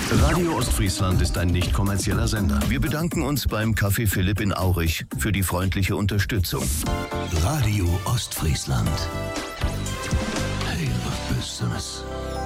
Radio Ostfriesland ist ein nicht kommerzieller Sender. Wir bedanken uns beim Café Philipp in Aurich für die freundliche Unterstützung. Radio Ostfriesland. Hey, was Besseres.